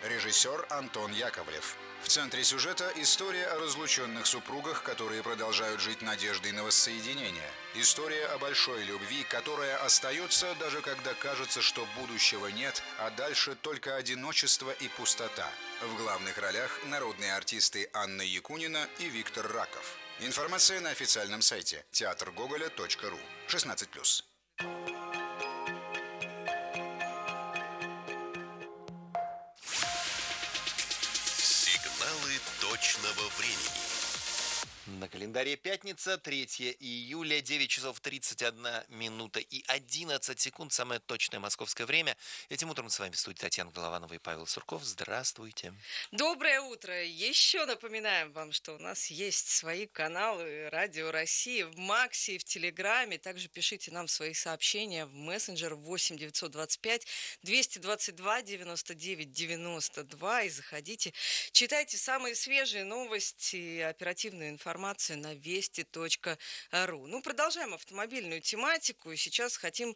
Режиссер Антон Яковлев. В центре сюжета история о разлученных супругах, которые продолжают жить надеждой на воссоединение. История о большой любви, которая остается, даже когда кажется, что будущего нет, а дальше только одиночество и пустота. В главных ролях народные артисты Анна Якунина и Виктор Раков. Информация на официальном сайте театргоголя.ру. 16+. Сигналы точного времени. На календаре пятница, 3 июля, 9 часов 31 минута и 11 секунд, самое точное московское время. Этим утром с вами в студии Татьяна Голованова и Павел Сурков. Здравствуйте. Доброе утро. Еще напоминаем вам, что у нас есть свои каналы Радио России в Максе и в Телеграме. Также пишите нам свои сообщения в мессенджер 8 925 222 99 92 и заходите. Читайте самые свежие новости и оперативную информацию на вести.ру. Ну, продолжаем автомобильную тематику. И сейчас хотим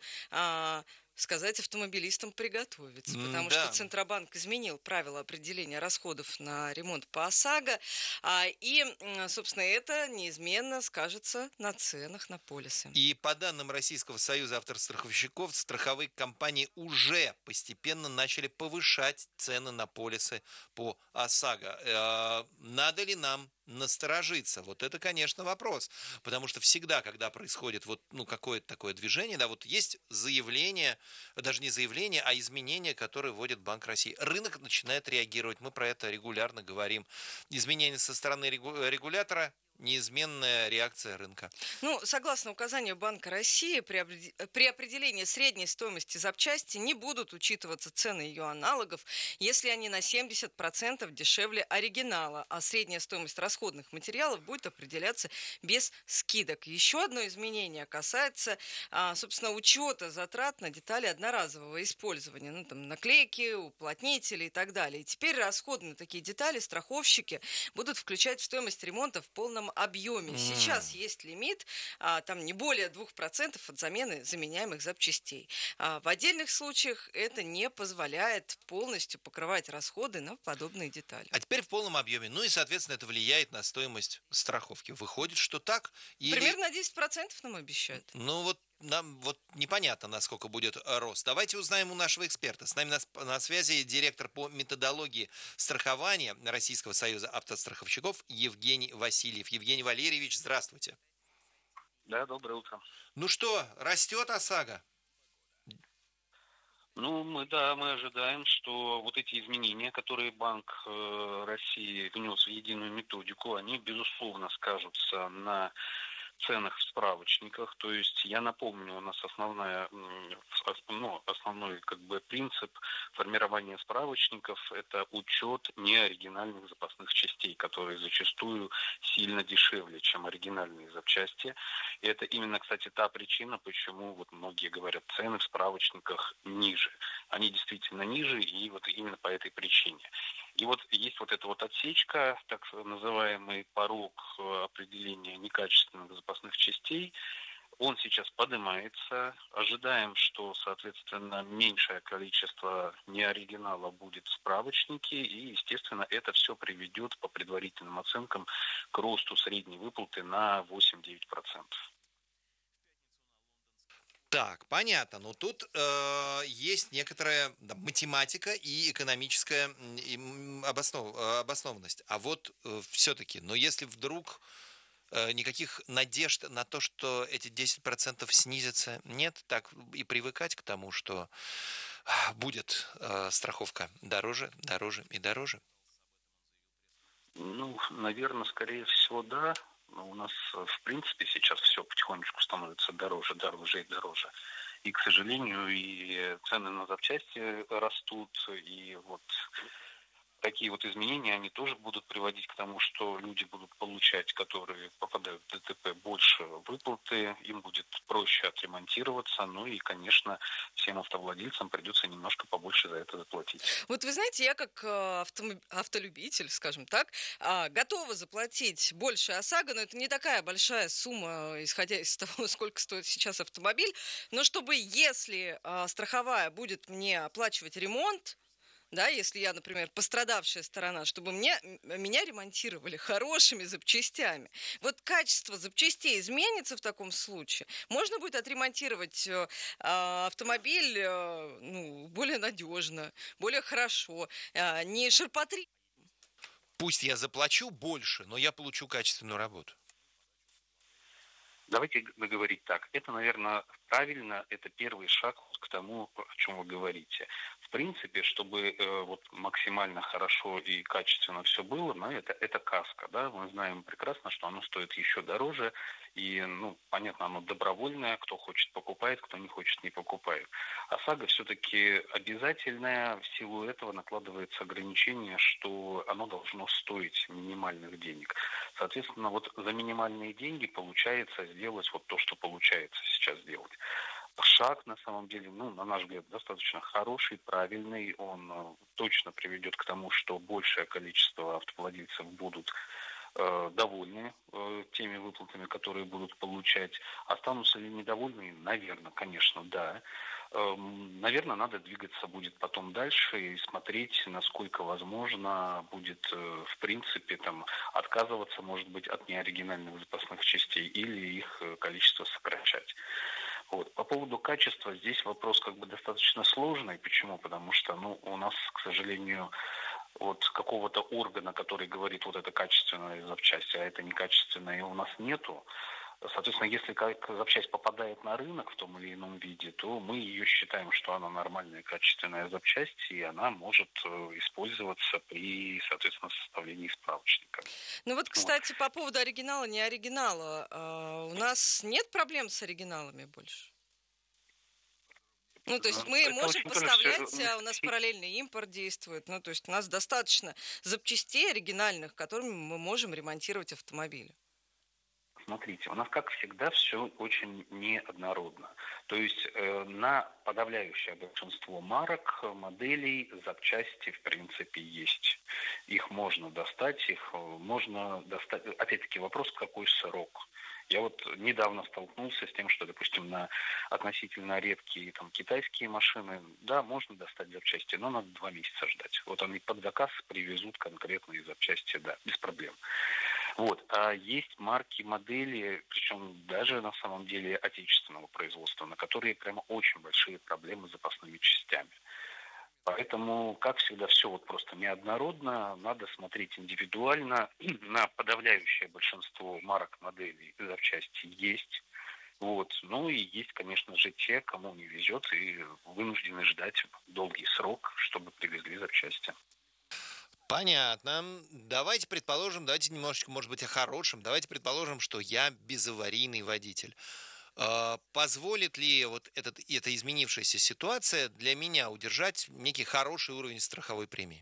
сказать автомобилистам приготовиться, потому что Центробанк изменил правила определения расходов на ремонт по ОСАГО, и, собственно, это неизменно скажется на ценах на полисы. И по данным Российского союза автостраховщиков, страховые компании уже постепенно начали повышать цены на полисы по ОСАГО. Надо ли нам насторожиться? Вот это, конечно, вопрос. Потому что всегда, когда происходит какое-то такое движение, есть заявление, даже не заявление, а изменения, которые вводит Банк России. Рынок начинает реагировать. Мы про это регулярно говорим. Изменения со стороны регулятора, неизменная реакция рынка. Согласно указанию Банка России, при определении средней стоимости запчасти не будут учитываться цены ее аналогов, если они на 70% дешевле оригинала, а средняя стоимость расходных материалов будет определяться без скидок. Еще одно изменение касается, собственно, учета затрат на детали одноразового использования, наклейки, уплотнители и так далее. И теперь расходы на такие детали страховщики будут включать в стоимость ремонта в полном объеме. Сейчас есть лимит, там не более 2% от замены заменяемых запчастей. В отдельных случаях это не позволяет полностью покрывать расходы на подобные детали. А теперь в полном объеме. И, соответственно, это влияет на стоимость страховки. Выходит, что так? Примерно 10% нам обещают. Нам непонятно, насколько будет рост. Давайте узнаем у нашего эксперта. С нами на связи директор по методологии страхования Российского союза автостраховщиков Евгений Васильев. Евгений Валерьевич, здравствуйте. Да, доброе утро. Растет ОСАГО? Мы ожидаем, что вот эти изменения, которые Банк России внес в единую методику, они, безусловно, скажутся на ценах в справочниках. То есть, я напомню, у нас основной принцип формирования справочников – это учет неоригинальных запасных частей, которые зачастую сильно дешевле, чем оригинальные запчасти. И это именно, кстати, та причина, почему многие говорят, цены в справочниках ниже. Они действительно ниже, и именно по этой причине. И есть эта отсечка, так называемый порог определения некачественных запасных частей. Он сейчас поднимается. Ожидаем, что, соответственно, меньшее количество неоригинала будет в справочнике. И, естественно, это все приведет по предварительным оценкам к росту средней выплаты на 8-9%. Так, понятно. Но тут есть некоторая математика и экономическая обоснованность. А все-таки, если вдруг никаких надежд на то, что эти 10% снизятся, нет, так и привыкать к тому, что будет страховка дороже и дороже? Наверное, скорее всего, да. У нас, в принципе, сейчас все потихонечку становится дороже и дороже. И, к сожалению, и цены на запчасти растут, и такие изменения, они тоже будут приводить к тому, что люди будут получать, которые попадают в ДТП, больше выплаты, им будет проще отремонтироваться, и, конечно, всем автовладельцам придется немножко побольше за это заплатить. Вы знаете, я как автолюбитель, скажем так, готова заплатить больше ОСАГО, но это не такая большая сумма, исходя из того, сколько стоит сейчас автомобиль, но чтобы, если страховая будет мне оплачивать ремонт, да, если я, например, пострадавшая сторона, чтобы меня ремонтировали хорошими запчастями. Вот качество запчастей изменится в таком случае. Можно будет отремонтировать автомобиль более надежно, более хорошо, не ширпотри. Пусть я заплачу больше, но я получу качественную работу. Давайте договорить так. Это, наверное, правильно, это первый шаг к тому, о чем вы говорите. В принципе, чтобы вот максимально хорошо и качественно все было, но это каска, да, мы знаем прекрасно, что оно стоит еще дороже, и, понятно, оно добровольное, кто хочет покупает, кто не хочет не покупает. ОСАГО все-таки обязательное, в силу этого накладывается ограничение, что оно должно стоить минимальных денег. Соответственно, вот за минимальные деньги получается сделать вот то, что получается сейчас делать. Шаг, на самом деле, на наш взгляд, достаточно хороший, правильный. Он точно приведет к тому, что большее количество автовладельцев будут довольны теми выплатами, которые будут получать. Останутся ли недовольны? Наверное, конечно, да. Наверное, надо двигаться будет потом дальше и смотреть, насколько возможно будет, в принципе, отказываться, может быть, от неоригинальных запасных частей или их количество сокращать. Вот. По поводу качества здесь вопрос достаточно сложный. Почему? Потому что у нас, к сожалению, вот какого-то органа, который говорит, вот это качественная запчасть, а это некачественная, у нас нету. Соответственно, если запчасть попадает на рынок в том или ином виде, то мы ее считаем, что она нормальная, качественная запчасть, и она может использоваться при, соответственно, составлении справочника. Кстати, по поводу оригинала, не оригинала, у нас нет проблем с оригиналами больше? То есть мы можем поставлять, у нас параллельный импорт действует, то есть у нас достаточно запчастей оригинальных, которыми мы можем ремонтировать автомобили. Смотрите, у нас, как всегда, все очень неоднородно. То есть на подавляющее большинство марок, моделей, запчасти, в принципе, есть. Их можно достать, Опять-таки вопрос, какой срок. Я вот недавно столкнулся с тем, что, допустим, на относительно редкие китайские машины, да, можно достать запчасти, но надо 2 месяца ждать. Вот они под заказ привезут конкретные запчасти, да, без проблем. Вот. А есть марки, модели, причем даже на самом деле отечественного производства, на которые прямо очень большие проблемы с запасными частями. Поэтому, как всегда, все вот просто неоднородно, надо смотреть индивидуально. На подавляющее большинство марок, моделей запчасти есть. Вот. И есть, конечно же, те, кому не везет и вынуждены ждать долгий срок, чтобы привезли запчасти. Понятно. Давайте немножечко, может быть, о хорошем. Давайте предположим, что я безаварийный водитель. Позволит ли вот эта изменившаяся ситуация для меня удержать некий хороший уровень страховой премии?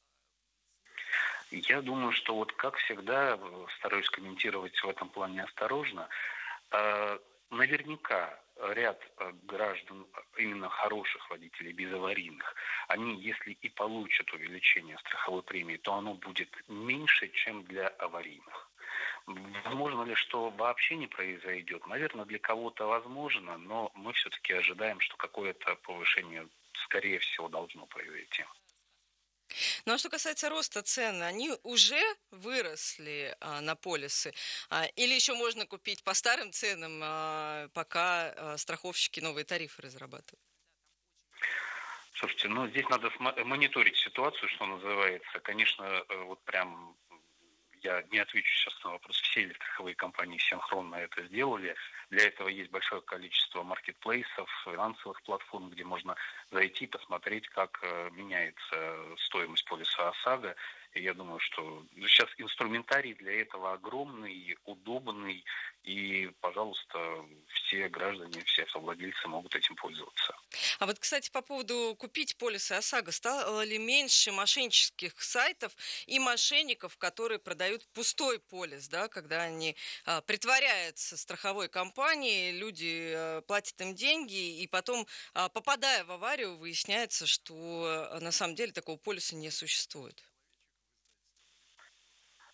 Я думаю, что вот как всегда, стараюсь комментировать в этом плане осторожно, наверняка ряд граждан, именно хороших водителей, безаварийных, они, если и получат увеличение страховой премии, то оно будет меньше, чем для аварийных. Возможно ли, что вообще не произойдет? Наверное, для кого-то возможно, но мы все-таки ожидаем, что какое-то повышение, скорее всего, должно произойти. А что касается роста цен, они уже выросли на полисы? Или еще можно купить по старым ценам, пока страховщики новые тарифы разрабатывают? Слушайте, здесь надо мониторить ситуацию, что называется. Конечно, вот прям я не отвечу сейчас на вопрос, все ли страховые компании синхронно это сделали. Для этого есть большое количество маркетплейсов, финансовых платформ, где можно зайти, посмотреть, как меняется стоимость полиса ОСАГО. И я думаю, что сейчас инструментарий для этого огромный, удобный, и, пожалуйста, все граждане, все автовладельцы могут этим пользоваться. А вот, кстати, по поводу купить полисы ОСАГО, стало ли меньше мошеннических сайтов и мошенников, которые продают пустой полис, да, когда они притворяются страховой компанией, люди платят им деньги, и потом, попадая в аварию, выясняется, что на самом деле такого полиса не существует?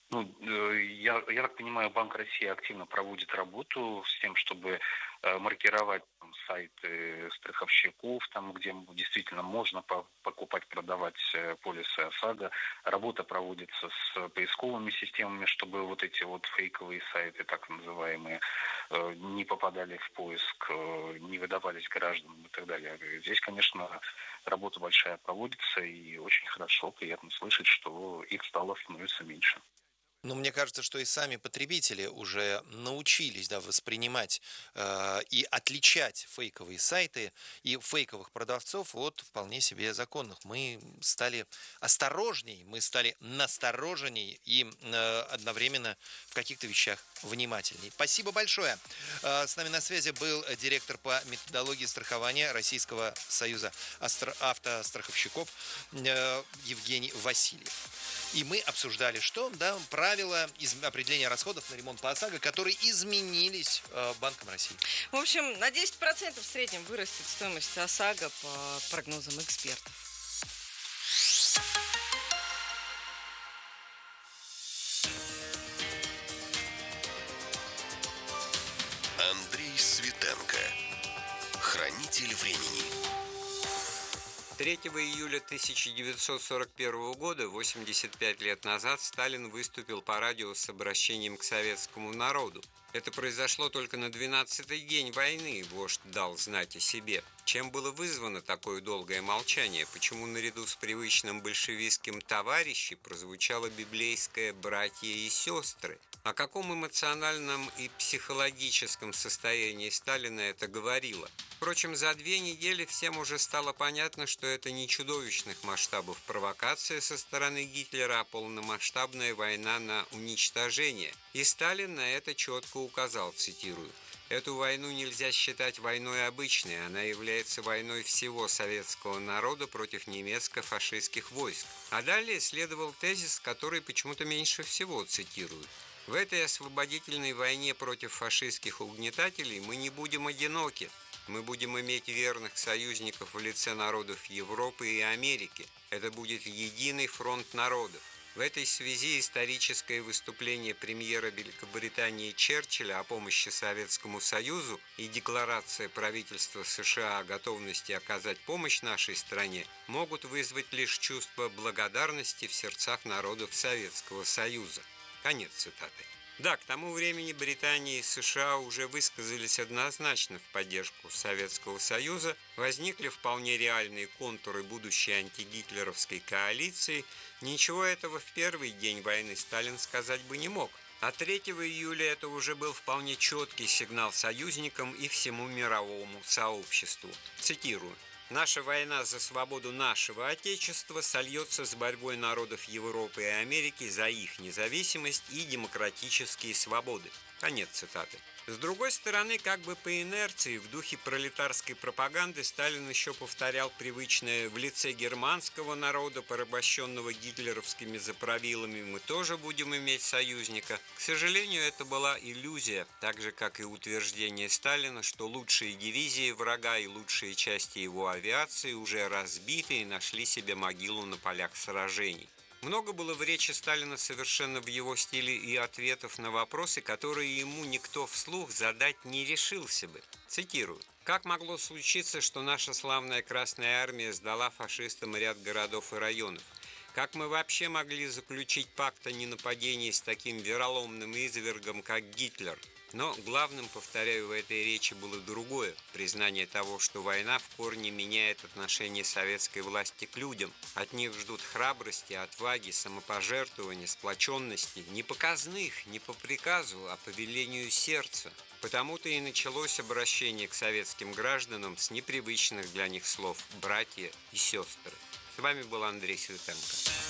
Я так понимаю, Банк России активно проводит работу с тем, чтобы маркировать сайты страховщиков, там, где действительно можно покупать, продавать полисы ОСАГО. Работа проводится с поисковыми системами, чтобы вот эти вот фейковые сайты, так называемые, не попадали в поиск, не выдавались гражданам и так далее. Здесь, конечно, работа большая проводится, и очень хорошо, приятно слышать, что их становится меньше. Но мне кажется, что и сами потребители уже научились, да, воспринимать и отличать фейковые сайты и фейковых продавцов от вполне себе законных. Мы стали осторожней, мы стали настороженней и одновременно в каких-то вещах внимательней. Спасибо большое. С нами на связи был директор по методологии страхования Российского союза автостраховщиков Евгений Васильев. И мы обсуждали, что, да, правила определения расходов на ремонт по ОСАГО, которые изменились Банком России. В общем, на 10% в среднем вырастет стоимость ОСАГО по прогнозам экспертов. Андрей Светенко. Хранитель времени. 3 июля 1941 года, 85 лет назад, Сталин выступил по радио с обращением к советскому народу. Это произошло только на 12-й день войны, вождь дал знать о себе. Чем было вызвано такое долгое молчание? Почему наряду с привычным большевистским «товарищи» прозвучало библейское «братья и сестры»? О каком эмоциональном и психологическом состоянии Сталина это говорило? Впрочем, за 2 недели всем уже стало понятно, что это не чудовищных масштабов провокация со стороны Гитлера, а полномасштабная война на уничтожение. И Сталин на это четко указал, цитирую: «Эту войну нельзя считать войной обычной, она является войной всего советского народа против немецко-фашистских войск». А далее следовал тезис, который почему-то меньше всего цитируют: «В этой освободительной войне против фашистских угнетателей мы не будем одиноки. Мы будем иметь верных союзников в лице народов Европы и Америки. Это будет единый фронт народов». В этой связи историческое выступление премьера Великобритании Черчилля о помощи Советскому Союзу и декларация правительства США о готовности оказать помощь нашей стране могут вызвать лишь чувство благодарности в сердцах народов Советского Союза. Конец цитаты. Да, к тому времени Британия и США уже высказались однозначно в поддержку Советского Союза, возникли вполне реальные контуры будущей антигитлеровской коалиции. Ничего этого в первый день войны Сталин сказать бы не мог. А 3 июля это уже был вполне четкий сигнал союзникам и всему мировому сообществу. Цитирую: «Наша война за свободу нашего Отечества сольется с борьбой народов Европы и Америки за их независимость и демократические свободы». Конец цитаты. С другой стороны, как бы по инерции, в духе пролетарской пропаганды Сталин еще повторял привычное: в лице германского народа, порабощенного гитлеровскими заправилами, мы тоже будем иметь союзника. К сожалению, это была иллюзия, так же, как и утверждение Сталина, что лучшие дивизии врага и лучшие части его авиации уже разбиты и нашли себе могилу на полях сражений. Много было в речи Сталина совершенно в его стиле и ответов на вопросы, которые ему никто вслух задать не решился бы. Цитирую: «Как могло случиться, что наша славная Красная Армия сдала фашистам ряд городов и районов? Как мы вообще могли заключить пакт о ненападении с таким вероломным извергом, как Гитлер?» Но главным, повторяю, в этой речи было другое – признание того, что война в корне меняет отношение советской власти к людям. От них ждут храбрости, отваги, самопожертвования, сплоченности, не показных, не по приказу, а по велению сердца. Потому-то и началось обращение к советским гражданам с непривычных для них слов «братья» и «сестры». С вами был Андрей Светенко.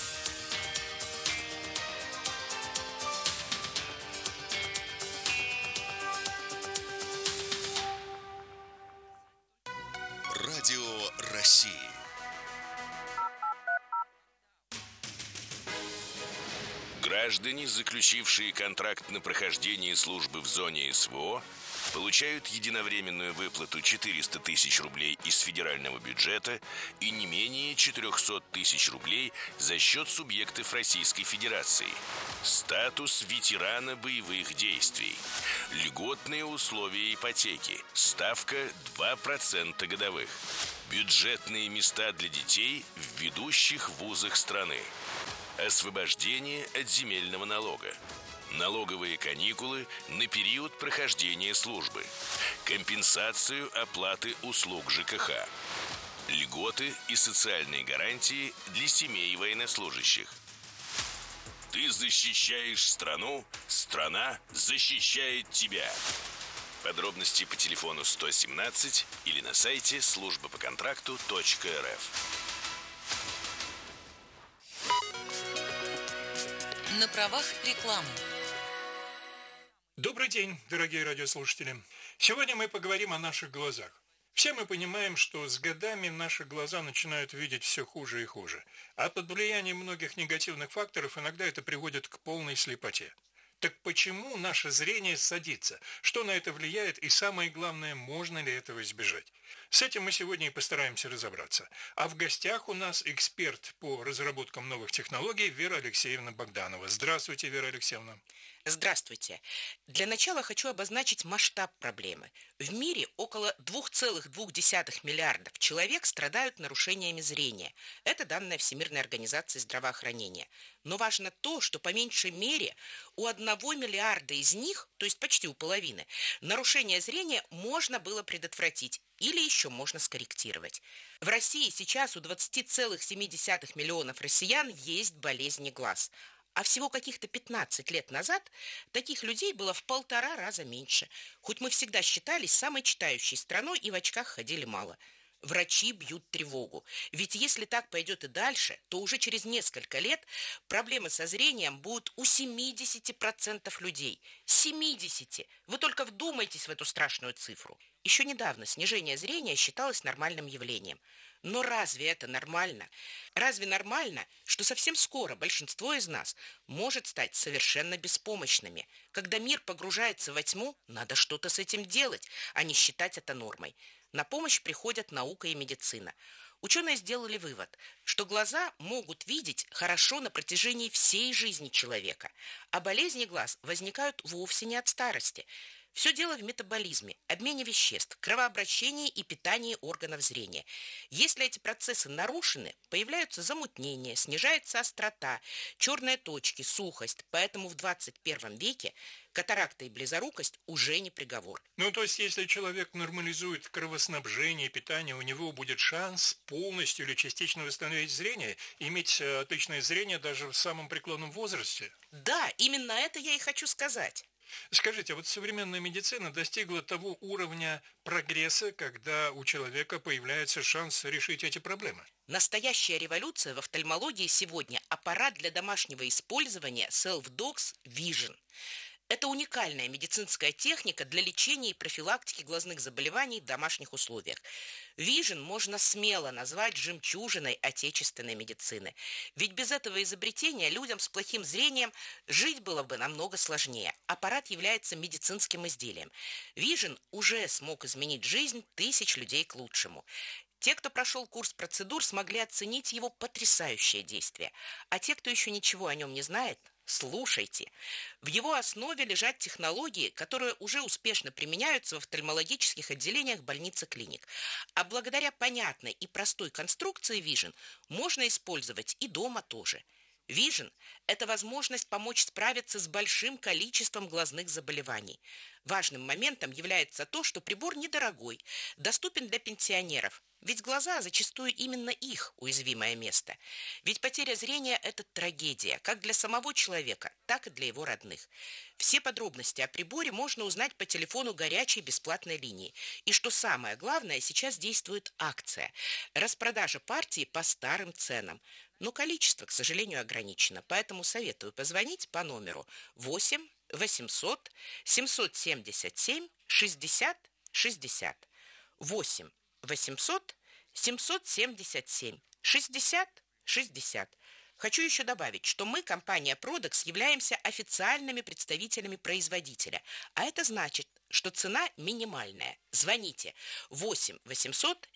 Радио России. Граждане, заключившие контракт на прохождение службы в зоне СВО, получают единовременную выплату 400 тысяч рублей из федерального бюджета и не менее 400 тысяч рублей за счет субъектов Российской Федерации. Статус ветерана боевых действий. Льготные условия ипотеки. Ставка 2% годовых. Бюджетные места для детей в ведущих вузах страны. Освобождение от земельного налога. Налоговые каникулы на период прохождения службы. Компенсацию оплаты услуг ЖКХ. Льготы и социальные гарантии для семей военнослужащих. Ты защищаешь страну, страна защищает тебя. Подробности по телефону 117 или на сайте службапоконтракту.рф. На правах рекламы. Добрый день, дорогие радиослушатели. Сегодня мы поговорим о наших глазах. Все мы понимаем, что с годами наши глаза начинают видеть все хуже и хуже. А под влиянием многих негативных факторов иногда это приводит к полной слепоте. Так почему наше зрение садится? Что на это влияет? И самое главное, можно ли этого избежать? С этим мы сегодня и постараемся разобраться. А в гостях у нас эксперт по разработкам новых технологий Вера Алексеевна Богданова. Здравствуйте, Вера Алексеевна. Здравствуйте. Для начала хочу обозначить масштаб проблемы. В мире около 2,2 миллиардов человек страдают нарушениями зрения. Это данные Всемирной организации здравоохранения. Но важно то, что по меньшей мере у 1 миллиарда из них, то есть почти у половины, нарушение зрения можно было предотвратить или еще можно скорректировать. В России сейчас у 20,7 миллионов россиян есть болезни глаз. А всего каких-то 15 лет назад таких людей было в 1,5 раза меньше. Хоть мы всегда считались самой читающей страной и в очках ходили мало. Врачи бьют тревогу. Ведь если так пойдет и дальше, то уже через несколько лет проблемы со зрением будут у 70% людей. 70%! Вы только вдумайтесь в эту страшную цифру. Еще недавно снижение зрения считалось нормальным явлением. Но разве это нормально? Разве нормально, что совсем скоро большинство из нас может стать совершенно беспомощными? Когда мир погружается во тьму, надо что-то с этим делать, а не считать это нормой. На помощь приходят наука и медицина. Ученые сделали вывод, что глаза могут видеть хорошо на протяжении всей жизни человека, а болезни глаз возникают вовсе не от старости. Все дело в метаболизме, обмене веществ, кровообращении и питании органов зрения. Если эти процессы нарушены, появляются замутнения, снижается острота, черные точки, сухость. Поэтому в 21 веке катаракта и близорукость уже не приговор. То есть, если человек нормализует кровоснабжение и питание, у него будет шанс полностью или частично восстановить зрение, иметь отличное зрение даже в самом преклонном возрасте? Да, именно это я и хочу сказать. Скажите, вот современная медицина достигла того уровня прогресса, когда у человека появляется шанс решить эти проблемы? Настоящая революция в офтальмологии сегодня – аппарат для домашнего использования Self-Dogs Vision. Это уникальная медицинская техника для лечения и профилактики глазных заболеваний в домашних условиях. Vision можно смело назвать жемчужиной отечественной медицины. Ведь без этого изобретения людям с плохим зрением жить было бы намного сложнее. Аппарат является медицинским изделием. Vision уже смог изменить жизнь тысяч людей к лучшему. Те, кто прошел курс процедур, смогли оценить его потрясающее действие. А те, кто еще ничего о нем не знает, слушайте. В его основе лежат технологии, которые уже успешно применяются в офтальмологических отделениях больниц и клиник. А благодаря понятной и простой конструкции Vision можно использовать и дома тоже. Vision – это возможность помочь справиться с большим количеством глазных заболеваний. Важным моментом является то, что прибор недорогой, доступен для пенсионеров. Ведь глаза зачастую именно их уязвимое место. Ведь потеря зрения – это трагедия, как для самого человека, так и для его родных. Все подробности о приборе можно узнать по телефону горячей бесплатной линии. И что самое главное, сейчас действует акция. Распродажа партии по старым ценам. Но количество, к сожалению, ограничено, поэтому советую позвонить по номеру 8 800 777 60 60. 8 800 777 60 60. Хочу еще добавить, что мы, компания Продекс, являемся официальными представителями производителя, а это значит, что цена минимальная. Звоните 8 800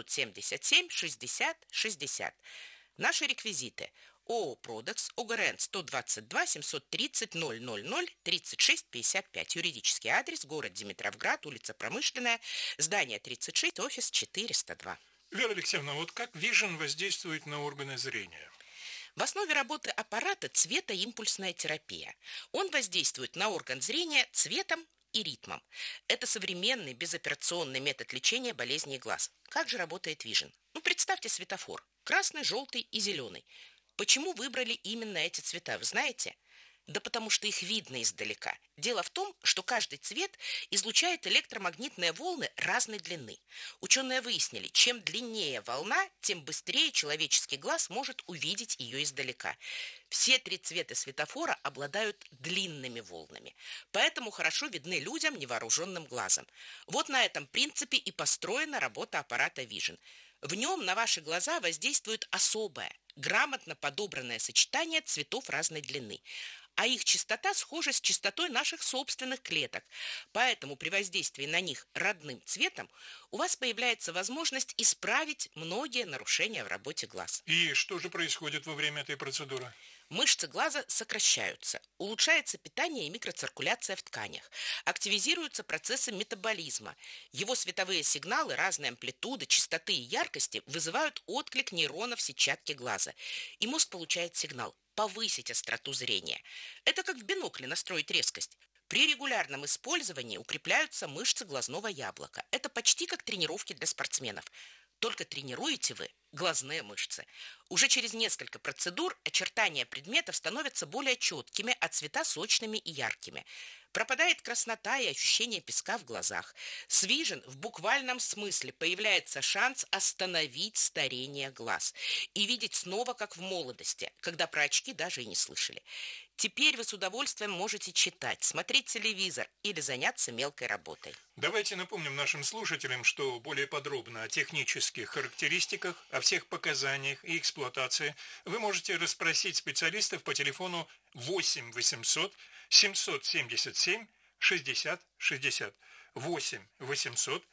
777 60 60. Наши реквизиты: ООО «Продекс», ОГРН 122 730 000 36 55. Юридический адрес: город Димитровград, улица Промышленная, здание 36, офис 402. Вера Алексеевна, вот как Vision воздействует на органы зрения? В основе работы аппарата цветоимпульсная терапия. Он воздействует на орган зрения цветом и ритмом. Это современный безоперационный метод лечения болезней глаз. Как же работает Vision? Представьте светофор: красный, желтый и зеленый. Почему выбрали именно эти цвета, вы знаете? Да потому что их видно издалека. Дело в том, что каждый цвет излучает электромагнитные волны разной длины. Ученые выяснили, чем длиннее волна, тем быстрее человеческий глаз может увидеть ее издалека. Все 3 цвета светофора обладают длинными волнами, поэтому хорошо видны людям невооруженным глазом. Вот на этом принципе и построена работа аппарата Vision. В нем на ваши глаза воздействует особое, грамотно подобранное сочетание цветов разной длины, а их частота схожа с частотой наших собственных клеток. Поэтому при воздействии на них родным цветом у вас появляется возможность исправить многие нарушения в работе глаз. И что же происходит во время этой процедуры? Мышцы глаза сокращаются, улучшается питание и микроциркуляция в тканях, активизируются процессы метаболизма. Его световые сигналы разной амплитуды, частоты и яркости вызывают отклик нейронов сетчатки глаза, и мозг получает сигнал повысить остроту зрения. Это как в бинокле настроить резкость. При регулярном использовании укрепляются мышцы глазного яблока. Это почти как тренировки для спортсменов. Только тренируете вы глазные мышцы. Уже через несколько процедур очертания предметов становятся более четкими, а цвета сочными и яркими. Пропадает краснота и ощущение песка в глазах. С Vision в буквальном смысле появляется шанс остановить старение глаз и видеть снова, как в молодости, когда про очки даже и не слышали. Теперь вы с удовольствием можете читать, смотреть телевизор или заняться мелкой работой. Давайте напомним нашим слушателям, что более подробно о технических характеристиках, о всех показаниях и эксплуатации вы можете расспросить специалистов по телефону 8 800 777 60 60. 8 800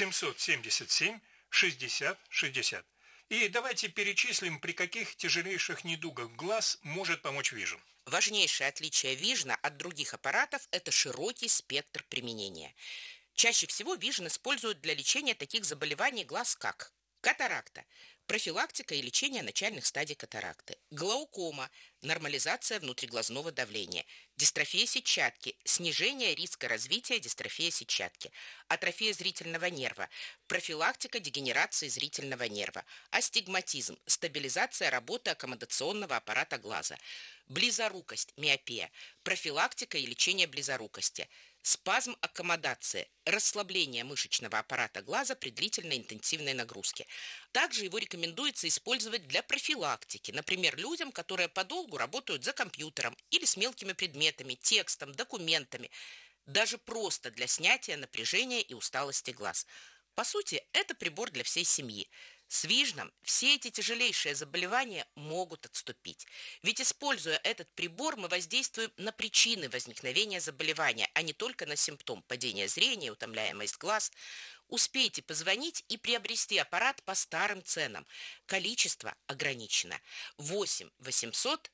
777 60 60. И давайте перечислим, при каких тяжелейших недугах глаз может помочь Vision. Важнейшее отличие Vision от других аппаратов – это широкий спектр применения. Чаще всего Vision используют для лечения таких заболеваний глаз, как катаракта, профилактика и лечение начальных стадий катаракты, глаукома, нормализация внутриглазного давления, дистрофия сетчатки, снижение риска развития дистрофии сетчатки, атрофия зрительного нерва, профилактика дегенерации зрительного нерва, астигматизм, стабилизация работы аккомодационного аппарата глаза, близорукость, миопия, профилактика и лечение близорукости, спазм аккомодации, расслабление мышечного аппарата глаза при длительной интенсивной нагрузке. Также его рекомендуется использовать для профилактики, например, людям, которые подолгу работают за компьютером или с мелкими предметами, текстом, документами, даже просто для снятия напряжения и усталости глаз. По сути, это прибор для всей семьи. С Vision все эти тяжелейшие заболевания могут отступить. Ведь, используя этот прибор, мы воздействуем на причины возникновения заболевания, а не только на симптом падения зрения, утомляемость глаз. Успейте позвонить и приобрести аппарат по старым ценам. Количество ограничено. 8 800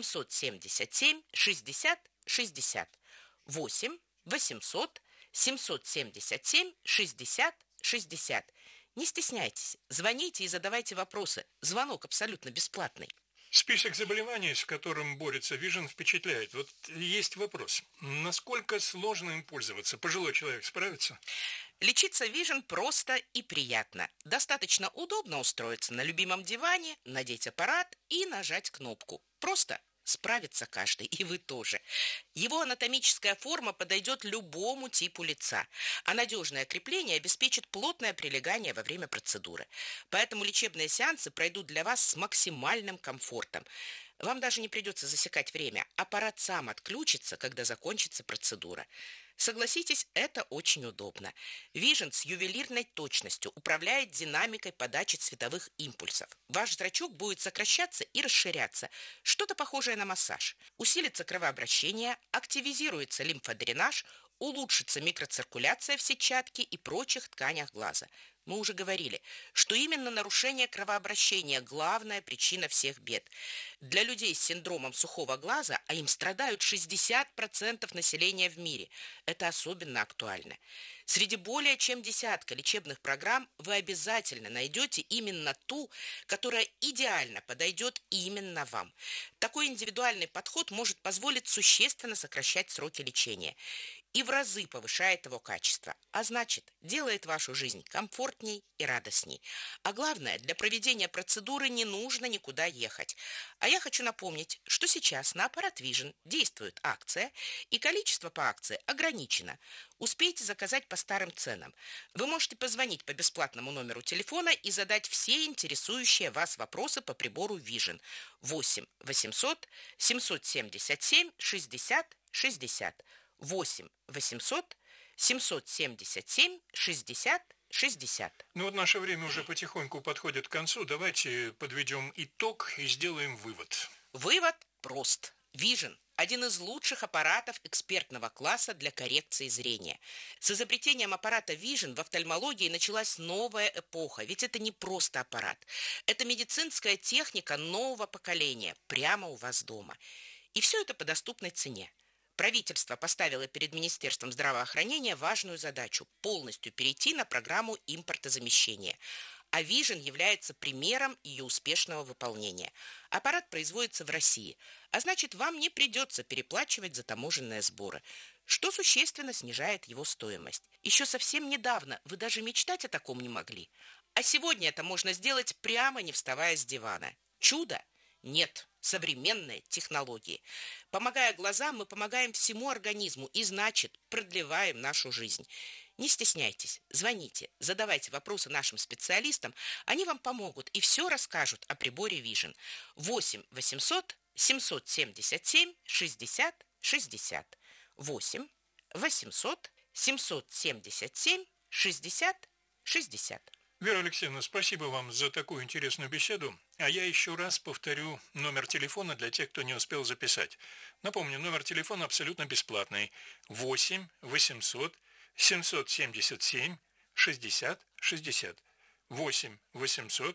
777 60 60. 8 800 777 60 60. Не стесняйтесь, звоните и задавайте вопросы. Звонок абсолютно бесплатный. Список заболеваний, с которым борется Vision, впечатляет. Вот есть вопрос. Насколько сложно им пользоваться? Пожилой человек справится? Лечиться Vision просто и приятно. Достаточно удобно устроиться на любимом диване, надеть аппарат и нажать кнопку. Просто справится каждый, и вы тоже. Его анатомическая форма подойдет любому типу лица, а надежное крепление обеспечит плотное прилегание во время процедуры. Поэтому лечебные сеансы пройдут для вас с максимальным комфортом. Вам даже не придется засекать время. Аппарат сам отключится, когда закончится процедура. Согласитесь, это очень удобно. Vision с ювелирной точностью управляет динамикой подачи цветовых импульсов. Ваш зрачок будет сокращаться и расширяться. Что-то похожее на массаж. Усилится кровообращение, активизируется лимфодренаж, улучшится микроциркуляция в сетчатке и прочих тканях глаза. Мы уже говорили, что именно нарушение кровообращения – главная причина всех бед. Для людей с синдромом сухого глаза, а им страдают 60% населения в мире, это особенно актуально. Среди более чем десятка лечебных программ вы обязательно найдете именно ту, которая идеально подойдет именно вам. Такой индивидуальный подход может позволить существенно сокращать сроки лечения и в разы повышает его качество, а значит, делает вашу жизнь комфортней и радостней. А главное, для проведения процедуры не нужно никуда ехать. А я хочу напомнить, что сейчас на аппарат Vision действует акция, и количество по акции ограничено. Успейте заказать по старым ценам. Вы можете позвонить по бесплатному номеру телефона и задать все интересующие вас вопросы по прибору Vision 8 800 777 60 60. 8 800 777 60 60. Ну вот наше время уже потихоньку подходит к концу. Давайте подведем итог и сделаем вывод. Вывод прост. Vision – один из лучших аппаратов экспертного класса для коррекции зрения. С изобретением аппарата Vision в офтальмологии началась новая эпоха, ведь это не просто аппарат. Это медицинская техника нового поколения, прямо у вас дома. И все это по доступной цене. Правительство поставило перед Министерством здравоохранения важную задачу – полностью перейти на программу импортозамещения. А Vision является примером ее успешного выполнения. Аппарат производится в России, а значит, вам не придется переплачивать за таможенные сборы, что существенно снижает его стоимость. Еще совсем недавно вы даже мечтать о таком не могли. А сегодня это можно сделать прямо не вставая с дивана. Чудо? Нет. Современные технологии. Помогая глазам, мы помогаем всему организму и, значит, продлеваем нашу жизнь. Не стесняйтесь, звоните, задавайте вопросы нашим специалистам, они вам помогут и все расскажут о приборе Vision. 8 800 777 60 60. 8 800 777 60 60. Вера Алексеевна, спасибо вам за такую интересную беседу. А я еще раз повторю номер телефона для тех, кто не успел записать. Напомню, номер телефона абсолютно бесплатный. 8 800 777 60 60. 8 800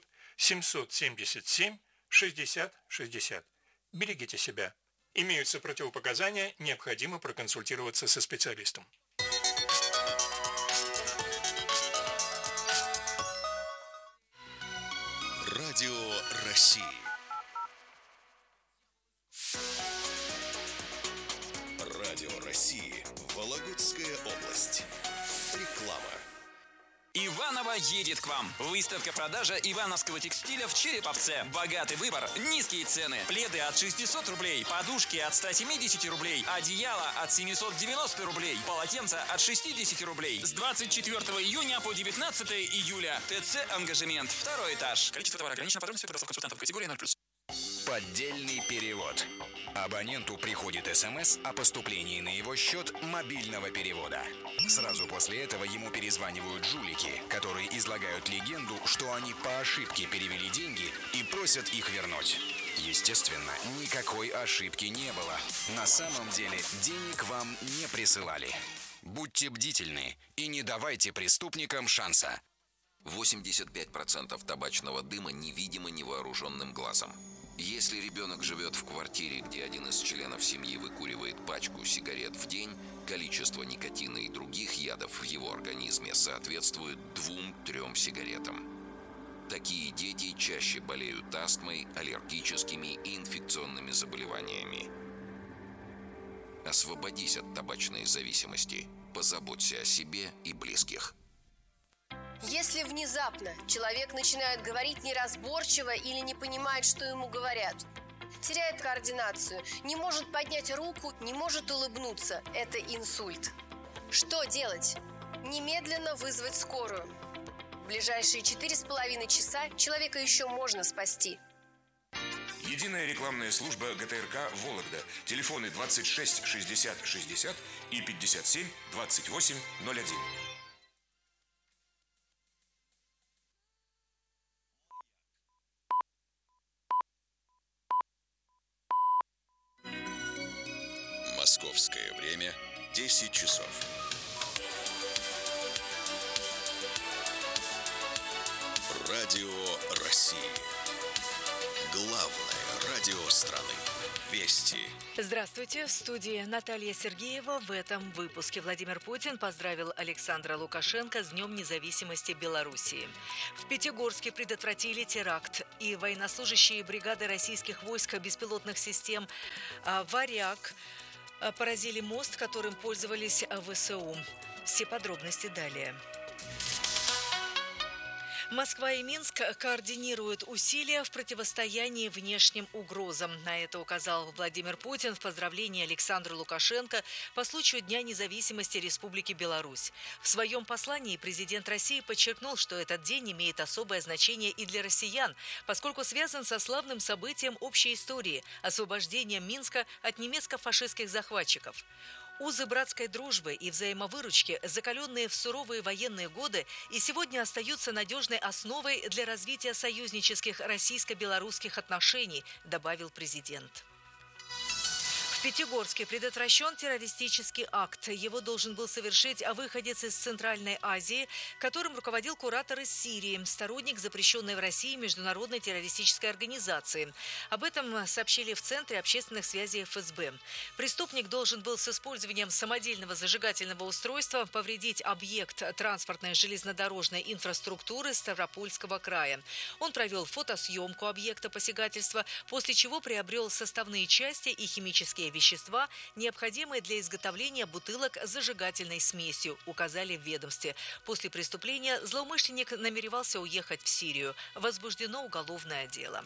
777 60 60. Берегите себя. Имеются противопоказания, необходимо проконсультироваться со специалистом. Радио России. Радио России. Вологодская область. Реклама. Иваново едет к вам. Выставка-продажа ивановского текстиля в Череповце. Богатый выбор, низкие цены. Пледы от 600 рублей, подушки от 170 рублей, одеяло от 790 рублей, полотенца от 60 рублей. С 24 июня по 19 июля. ТЦ «Ангажемент», 2-й этаж. Количество товара ограничено, подробности у консультантов категории 0+. Поддельный перевод. Абоненту приходит СМС о поступлении на его счет мобильного перевода. Сразу после этого ему перезванивают жулики, которые излагают легенду, что они по ошибке перевели деньги и просят их вернуть. Естественно, никакой ошибки не было. На самом деле денег вам не присылали. Будьте бдительны и не давайте преступникам шанса. 85% табачного дыма невидимо невооруженным глазом. Если ребенок живет в квартире, где один из членов семьи выкуривает пачку сигарет в день, количество никотина и других ядов в его организме соответствует 2-3 сигаретам. Такие дети чаще болеют астмой, аллергическими и инфекционными заболеваниями. Освободись от табачной зависимости. Позаботься о себе и близких. Если внезапно человек начинает говорить неразборчиво или не понимает, что ему говорят, теряет координацию, не может поднять руку, не может улыбнуться, это инсульт. Что делать? Немедленно вызвать скорую. В ближайшие 4,5 часа человека еще можно спасти. Единая рекламная служба ГТРК «Вологда». Телефоны 26 60 60 и 57 28 01. Московское время 10 часов. Радио России. Главное радио страны. Вести. Здравствуйте. В студии Наталья Сергеева. В этом выпуске Владимир Путин поздравил Александра Лукашенко с Днем независимости Белоруссии. В Пятигорске предотвратили теракт, и военнослужащие бригады российских войск беспилотных систем «Варяг» поразили мост, которым пользовались ВСУ. Все подробности далее. Москва и Минск координируют усилия в противостоянии внешним угрозам. На это указал Владимир Путин в поздравлении Александру Лукашенко по случаю Дня независимости Республики Беларусь. В своем послании президент России подчеркнул, что этот день имеет особое значение и для россиян, поскольку связан со славным событием общей истории – освобождением Минска от немецко-фашистских захватчиков. Узы братской дружбы и взаимовыручки, закаленные в суровые военные годы, и сегодня остаются надежной основой для развития союзнических российско-белорусских отношений, добавил президент. В Пятигорске предотвращен террористический акт. Его должен был совершить выходец из Центральной Азии, которым руководил куратор из Сирии, сторонник запрещенной в России международной террористической организации. Об этом сообщили в Центре общественных связей ФСБ. Преступник должен был с использованием самодельного зажигательного устройства повредить объект транспортной железнодорожной инфраструктуры Ставропольского края. Он провел фотосъемку объекта посягательства, после чего приобрел составные части и химические вещества, необходимые для изготовления бутылок с зажигательной смесью, указали в ведомстве. После преступления злоумышленник намеревался уехать в Сирию. Возбуждено уголовное дело.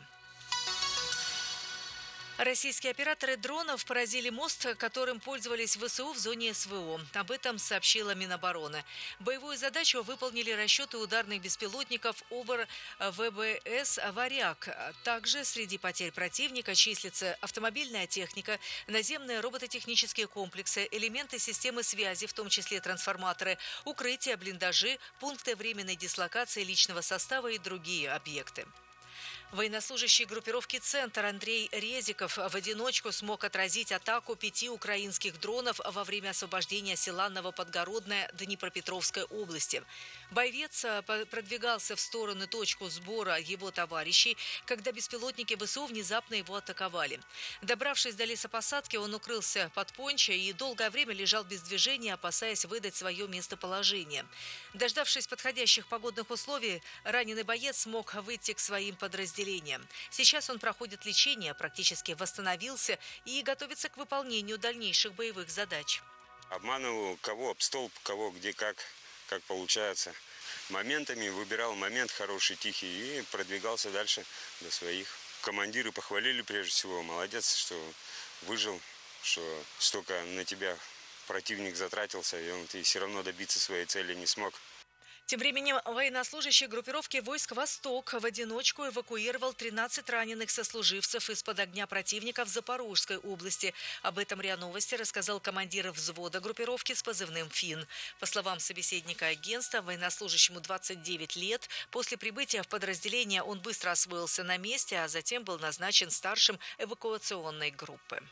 Российские операторы дронов поразили мост, которым пользовались ВСУ в зоне СВО. Об этом сообщила Минобороны. Боевую задачу выполнили расчеты ударных беспилотников ОБР ВБС «Варяг». Также среди потерь противника числится автомобильная техника, наземные робототехнические комплексы, элементы системы связи, в том числе трансформаторы, укрытия, блиндажи, пункты временной дислокации личного состава и другие объекты. Военнослужащий группировки «Центр» Андрей Резиков в одиночку смог отразить атаку 5 украинских дронов во время освобождения села Новоподгородное Днепропетровской области. Боевец продвигался в сторону точку сбора его товарищей, когда беспилотники ВСУ внезапно его атаковали. Добравшись до лесопосадки, он укрылся под пончо и долгое время лежал без движения, опасаясь выдать свое местоположение. Дождавшись подходящих погодных условий, раненый боец смог выйти к своим подразделениям. Сейчас он проходит лечение, практически восстановился и готовится к выполнению дальнейших боевых задач. Обманывал кого об столб, кого где как получается. Моментами выбирал момент хороший, тихий и продвигался дальше до своих. Командиры похвалили прежде всего. Молодец, что выжил, что столько на тебя противник затратился, и ты все равно добиться своей цели не смог. Тем временем военнослужащий группировки войск «Восток» в одиночку эвакуировал 13 раненых сослуживцев из-под огня противника в Запорожской области. Об этом РИА Новости рассказал командир взвода группировки с позывным «Фин». По словам собеседника агентства, военнослужащему 29 лет. После прибытия в подразделение он быстро освоился на месте, а затем был назначен старшим эвакуационной группы.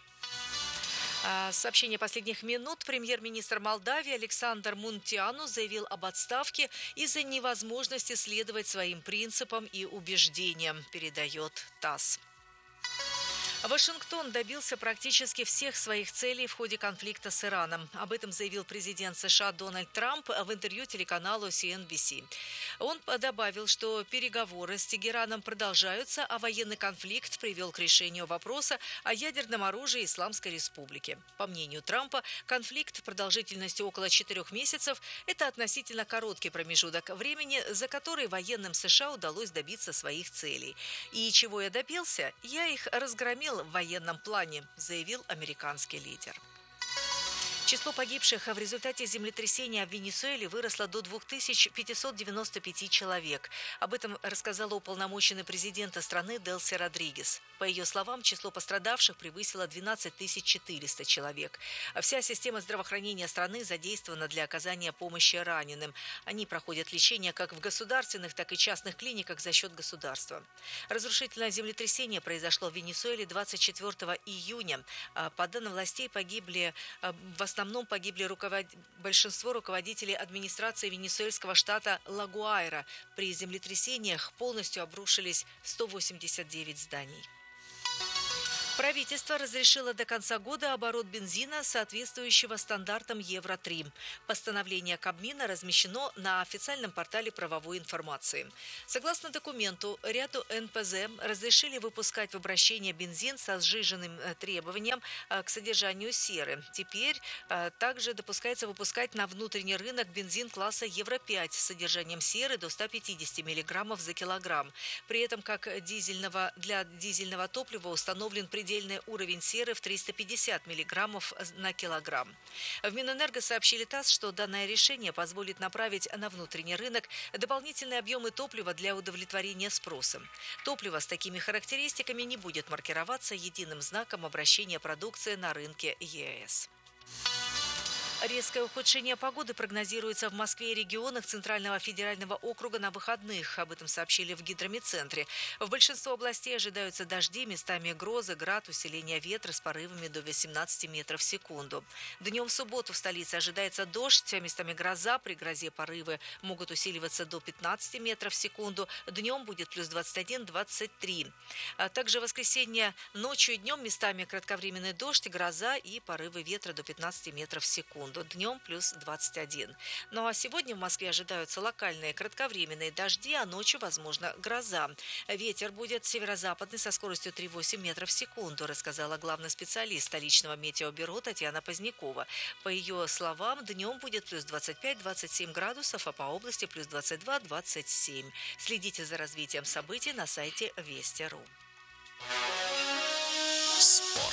Сообщение последних минут. Премьер-министр Молдавии Александр Мунтиану заявил об отставке из-за невозможности следовать своим принципам и убеждениям, передает ТАСС. Вашингтон добился практически всех своих целей в ходе конфликта с Ираном. Об этом заявил президент США Дональд Трамп в интервью телеканалу CNBC. Он добавил, что переговоры с Тегераном продолжаются, а военный конфликт привел к решению вопроса о ядерном оружии Исламской Республики. По мнению Трампа, конфликт продолжительностью около 4 месяцев – это относительно короткий промежуток времени, за который военным США удалось добиться своих целей. И чего я добился? Я их разгромил в военном плане, заявил американский лидер. Число погибших в результате землетрясения в Венесуэле выросло до 2595 человек. Об этом рассказала уполномоченный президента страны Делси Родригес. По ее словам, число пострадавших превысило 12 400 человек. Вся система здравоохранения страны задействована для оказания помощи раненым. Они проходят лечение как в государственных, так и частных клиниках за счет государства. Разрушительное землетрясение произошло в Венесуэле 24 июня. По данным властей, в основном погибли большинство руководителей администрации венесуэльского штата Ла-Гуайра. При землетрясениях полностью обрушились 189 зданий. Правительство разрешило до конца года оборот бензина, соответствующего стандартам Евро-3. Постановление Кабмина размещено на официальном портале правовой информации. Согласно документу, ряду НПЗ разрешили выпускать в обращение бензин со сжиженным требованием к содержанию серы. Теперь также допускается выпускать на внутренний рынок бензин класса Евро-5 с содержанием серы до 150 мг за килограмм. При этом для дизельного топлива установлен предельный уровень серы в 350 мг на килограмм. В Минэнерго сообщили ТАСС, что данное решение позволит направить на внутренний рынок дополнительные объемы топлива для удовлетворения спроса. Топливо с такими характеристиками не будет маркироваться единым знаком обращения продукции на рынке ЕС. Резкое ухудшение погоды прогнозируется в Москве и регионах Центрального федерального округа на выходных. Об этом сообщили в гидрометцентре. В большинстве областей ожидаются дожди, местами грозы, град, усиление ветра с порывами до 18 метров в секунду. Днем в субботу в столице ожидается дождь, местами гроза. При грозе порывы могут усиливаться до 15 метров в секунду. Днем будет плюс 21-23. Также в воскресенье ночью и днем местами кратковременный дождь, гроза и порывы ветра до 15 метров в секунду. Днем плюс 21. Ну а сегодня в Москве ожидаются локальные кратковременные дожди, а ночью, возможно, гроза. Ветер будет северо-западный со скоростью 3,8 метров в секунду, рассказала главный специалист столичного метеобюро Татьяна Позднякова. По ее словам, днем будет плюс 25-27 градусов, а по области плюс 22-27. Следите за развитием событий на сайте Вести.ру. Спорт.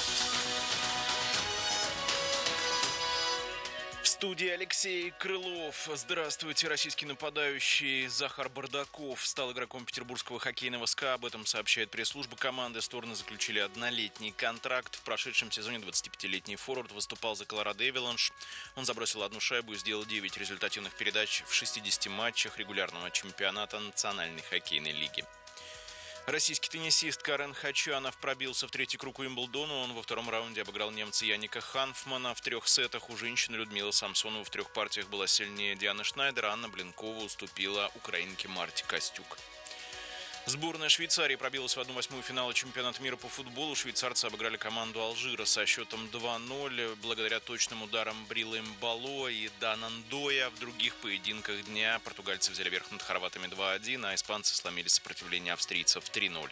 В студии Алексей Крылов. Здравствуйте. Российский нападающий Захар Бардаков стал игроком петербургского хоккейного СКА. Об этом сообщает пресс-служба команды. Стороны заключили однолетний контракт. В прошедшем сезоне 25-летний форвард выступал за Колорадо Эваланш. Он забросил одну шайбу и сделал 9 результативных передач в 60 матчах регулярного чемпионата Национальной хоккейной лиги. Российский теннисист Карен Хачанов пробился в третий круг Уимблдона. Он во втором раунде обыграл немца Яника Ханфмана в 3 сетах. У женщин Людмила Самсонова в 3 партиях была сильнее Дианы Шнайдер. Анна Блинкова уступила украинке Марте Костюк. Сборная Швейцарии пробилась в 1/8 финала чемпионата мира по футболу. Швейцарцы обыграли команду Алжира со счетом 2-0. Благодаря точным ударам Брила Мбало и Данандоя в других поединках дня португальцы взяли верх над хорватами 2-1, а испанцы сломили сопротивление австрийцев 3-0.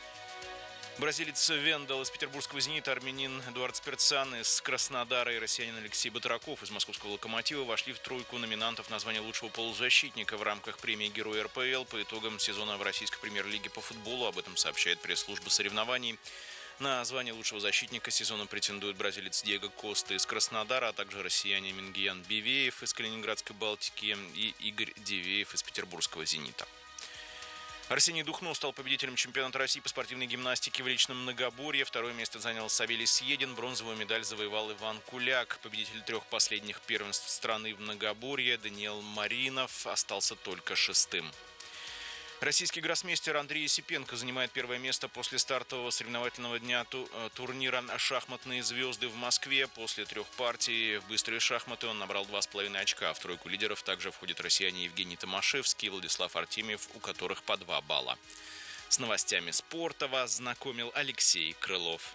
Бразилец Вендел из петербургского «Зенита», армянин Эдуард Спирцан из Краснодара и россиянин Алексей Батраков из московского «Локомотива» вошли в тройку номинантов на звание лучшего полузащитника в рамках премии «Герой РПЛ» по итогам сезона в российской премьер-лиге по футболу. Об этом сообщает пресс-служба соревнований. На звание лучшего защитника сезона претендует бразилец Диего Коста из Краснодара, а также россияне Мингиян Бивеев из Калининградской «Балтики» и Игорь Дивеев из петербургского «Зенита». Арсений Духно стал победителем чемпионата России по спортивной гимнастике в личном многоборье. Второе место занял Савелий Съедин. Бронзовую медаль завоевал Иван Куляк. Победитель 3 последних первенств страны в многоборье Даниил Маринов остался только 6-м. Российский гроссмейстер Андрей Есипенко занимает первое место после стартового соревновательного дня турнира «Шахматные звезды» в Москве. После 3 партий в быстрые шахматы он набрал 2,5 очка. В тройку лидеров также входят россияне Евгений Томашевский и Владислав Артемьев, у которых по 2 балла. С новостями спорта вас знакомил Алексей Крылов.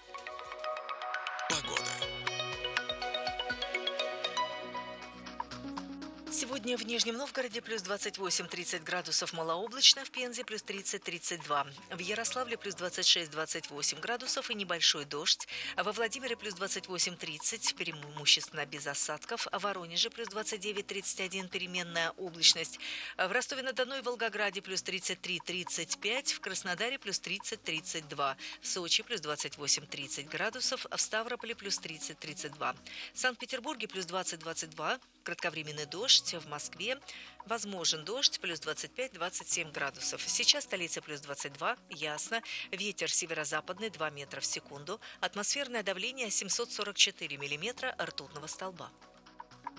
Погода. Сегодня Сегодня в Нижнем Новгороде плюс 28-30 градусов, малооблачно, в Пензе плюс 30-32, в Ярославле плюс 26-28 градусов и небольшой дождь, во Владимире плюс 28-30, преимущественно без осадков, в Воронеже плюс 29-31, переменная облачность, в Ростове-на-Дону и Волгограде плюс 33-35, в Краснодаре плюс 30-32, в Сочи плюс 28-30 градусов, в Ставрополе плюс 30-32, в Санкт-Петербурге плюс 20-22, кратковременный дождь, в Москве возможен дождь, плюс 25-27 градусов. Сейчас столица плюс 22, ясно, ветер северо-западный 2 метра в секунду, атмосферное давление 744 миллиметра ртутного столба.